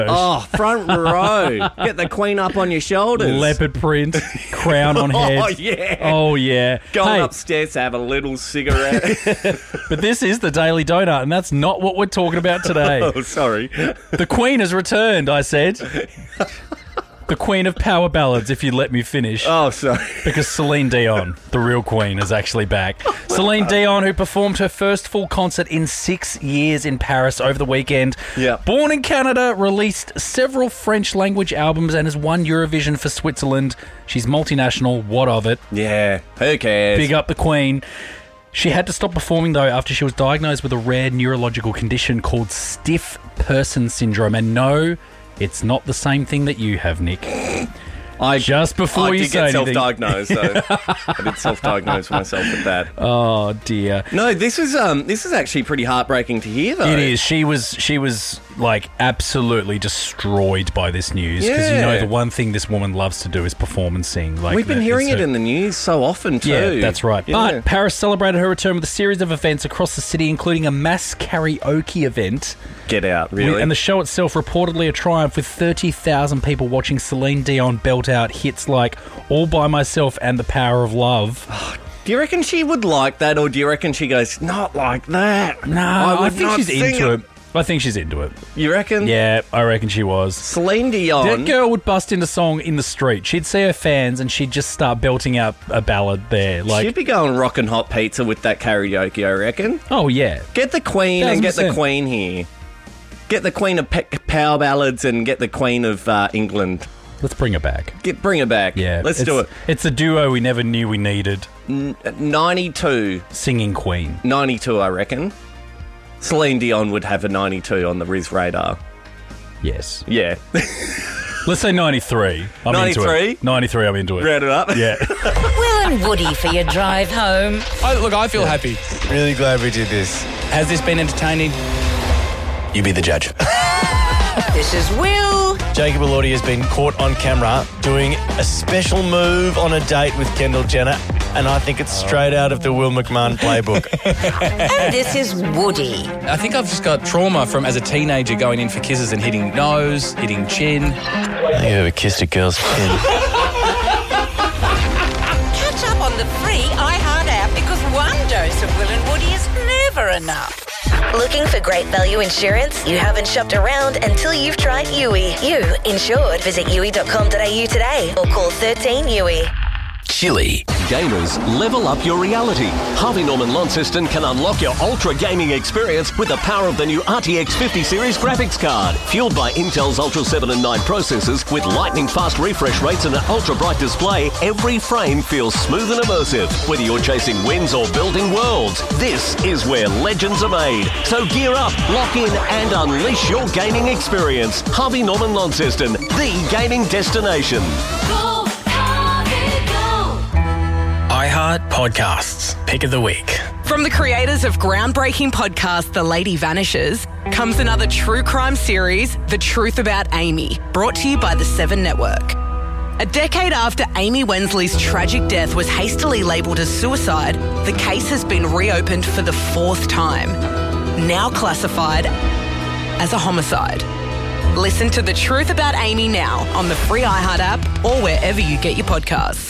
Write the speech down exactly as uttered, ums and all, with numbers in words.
Oh, front row. Get the Queen up on your shoulders. Leopard print, crown on head. Oh, yeah. Oh, yeah. Going Hey, upstairs to have a little cigarette. but this is the Daily Donut, and that's not what we're talking about today. Oh, sorry. The Queen has returned, I said. The Queen of Power Ballads, if you let me finish. Oh, sorry. Because Celine Dion, the real Queen, is actually back. Celine Dion, who performed her first full concert in six years in Paris over the weekend. Yeah. Born in Canada, released several French-language albums and has won Eurovision for Switzerland. She's multinational. What of it? Yeah, who cares? Big up the Queen. She had to stop performing, though, after she was diagnosed with a rare neurological condition called stiff person syndrome. And no, it's not the same thing that you have, Nick. I Just before I you did say get anything. self-diagnosed, though. I did self-diagnose myself with that. Oh, dear. No, this is um, this is actually pretty heartbreaking to hear, though. It is. She was, she was like, absolutely destroyed by this news. Because, you know, Yeah. the one thing this woman loves to do is perform and sing. Like We've been that- hearing it's it her- in the news so often, too. Yeah, that's right. Yeah. But Paris celebrated her return with a series of events across the city, including a mass karaoke event. Get out, really. And the show itself reportedly a triumph, with thirty thousand people watching Celine Dion belt out hits like All By Myself and The Power of Love. Do you reckon she would like that, or do you reckon she goes, not like that? No, I I, would think not she's sing into it. I think she's into it. You reckon? Yeah, I reckon she was. Celine Dion. That girl would bust into song in the street. She'd see her fans and she'd just start belting out a ballad there. Like, She'd be going rockin' hot pizza with that karaoke, I reckon. oh yeah. Get the Queen and get the Thousand percent. Queen here. Get the Queen of Pe- Power Ballads and get the Queen of uh, England. Let's bring her back. Get Bring her back. Yeah. Let's it's- do it. It's a duo we never knew we needed. N- ninety-two. Singing Queen. ninety-two, I reckon. Celine Dion would have a ninety-two on the Riz radar. Yes. Yeah. Let's say ninety-three. I'm into ninety-three? it. ninety-three, I'm into it. Round it up. Yeah. Will and Woody for your drive home. I, look, I feel happy. Really glad we did this. Has this been entertaining? You be the judge. This is Will. Jacob Elordi has been caught on camera doing a special move on a date with Kendall Jenner, and I think it's straight out of the Will McMahon playbook. And this is Woody. I think I've just got trauma from as a teenager going in for kisses and hitting nose, hitting chin. I think you ever kissed a girl's chin. Catch up on the free iHeart app, because one dose of Will and Woody is never enough. Looking for great value insurance? You haven't shopped around until you've tried U I. You insured. Visit U I dot com dot A U today or call thirteen U I. Chili. Gamers, level up your reality. Harvey Norman Launceston can unlock your ultra gaming experience with the power of the new R T X fifty series graphics card. Fueled by Intel's Ultra seven and nine processors with lightning fast refresh rates and an ultra bright display, every frame feels smooth and immersive. Whether you're chasing wins or building worlds, this is where legends are made. So gear up, lock in and unleash your gaming experience. Harvey Norman Launceston, the gaming destination. iHeart Podcasts. Pick of the week. From the creators of groundbreaking podcast The Lady Vanishes comes another true crime series, The Truth About Amy, brought to you by the Seven Network. A decade after Amy Wensley's tragic death was hastily labelled as suicide, the case has been reopened for the fourth time, now classified as a homicide. Listen to The Truth About Amy now on the free iHeart app or wherever you get your podcasts.